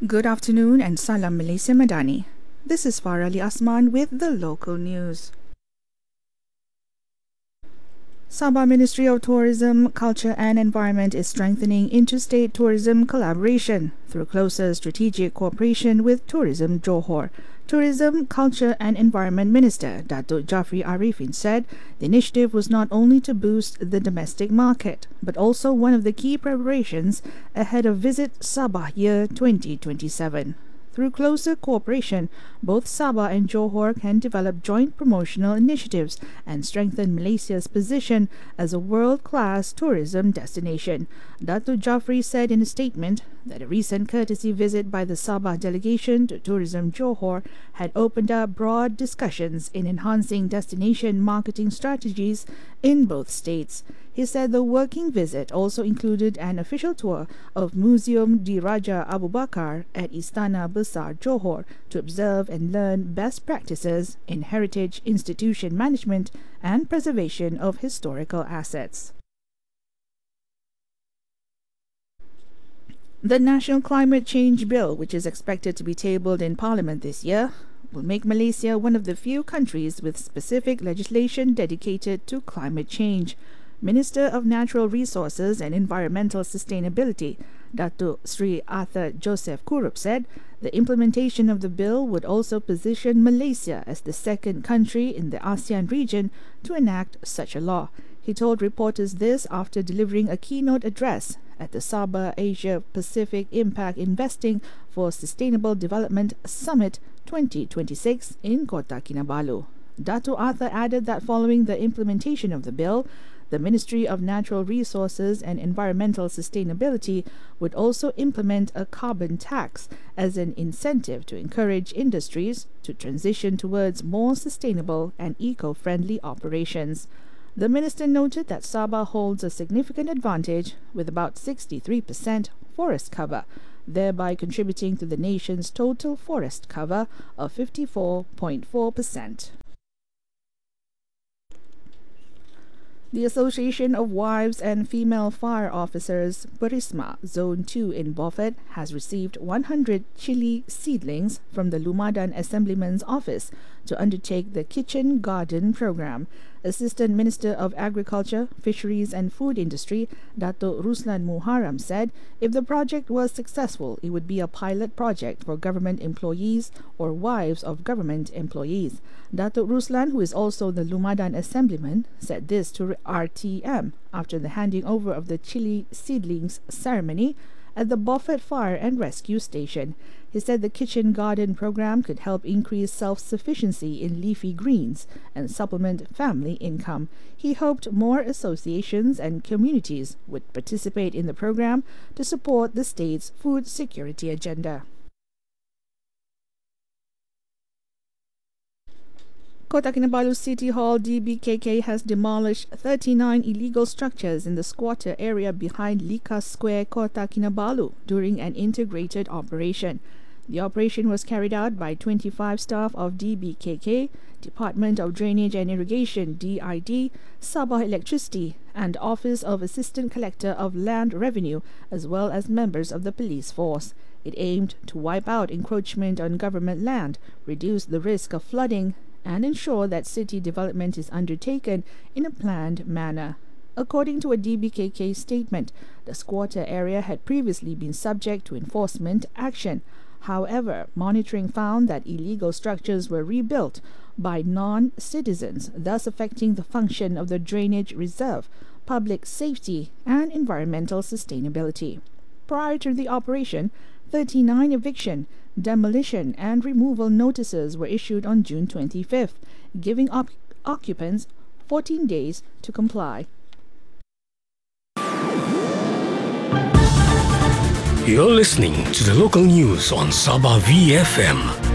Good afternoon and Salam Malaysia Madani. This is Farah Ali Asman with the local news. Sabah Ministry of Tourism, Culture and Environment is strengthening interstate tourism collaboration through closer strategic cooperation with Tourism Johor. Tourism, Culture and Environment Minister Datuk Jafri Arifin said the initiative was not only to boost the domestic market, but also one of the key preparations ahead of Visit Sabah Year 2027. Through closer cooperation, both Sabah and Johor can develop joint promotional initiatives and strengthen Malaysia's position as a world-class tourism destination. Datuk Jafri said in a statement that a recent courtesy visit by the Sabah delegation to Tourism Johor had opened up broad discussions in enhancing destination marketing strategies in both states. He said the working visit also included an official tour of Museum Di Raja Abu Bakar at Istana Besar Johor to observe and learn best practices in heritage institution management and preservation of historical assets. The National Climate Change Bill, which is expected to be tabled in Parliament this year, will make Malaysia one of the few countries with specific legislation dedicated to climate change. Minister of Natural Resources and Environmental Sustainability, Datuk Sri Arthur Joseph Kurup said the implementation of the bill would also position Malaysia as the second country in the ASEAN region to enact such a law. He told reporters this after delivering a keynote address at the Sabah Asia Pacific Impact Investing for Sustainable Development Summit 2026 in Kota Kinabalu. Datuk Arthur added that following the implementation of the bill, the Ministry of Natural Resources and Environmental Sustainability would also implement a carbon tax as an incentive to encourage industries to transition towards more sustainable and eco-friendly operations. The minister noted that Sabah holds a significant advantage with about 63% forest cover, thereby contributing to the nation's total forest cover of 54.4%. The Association of Wives and Female Fire Officers, Berisma, Zone 2 in Beaufort, has received 100 chili seedlings from the Lumadan Assemblyman's office to undertake the Kitchen Garden program. Assistant Minister of Agriculture, Fisheries and Food Industry, Datuk Ruslan Muharram said if the project was successful, it would be a pilot project for government employees or wives of government employees. Datuk Ruslan, who is also the Lumadan Assemblyman, said this to RTM after the handing over of the chili seedlings ceremony at the Beaufort Fire and Rescue Station. He said the Kitchen Garden program could help increase self-sufficiency in leafy greens and supplement family income. He hoped more associations and communities would participate in the program to support the state's food security agenda. Kota Kinabalu City Hall DBKK has demolished 39 illegal structures in the squatter area behind Likas Square, Kota Kinabalu during an integrated operation. The operation was carried out by 25 staff of DBKK, Department of Drainage and Irrigation DID, Sabah Electricity, and Office of Assistant Collector of Land Revenue, as well as members of the police force. It aimed to wipe out encroachment on government land, reduce the risk of flooding, and ensure that city development is undertaken in a planned manner. According to a DBKK statement, the squatter area had previously been subject to enforcement action. However, monitoring found that illegal structures were rebuilt by non-citizens, thus affecting the function of the drainage reserve, public safety, and environmental sustainability. Prior to the operation, 39 eviction, demolition, and removal notices were issued on June 25th, giving occupants 14 days to comply. You're listening to the local news on Sabah VFM.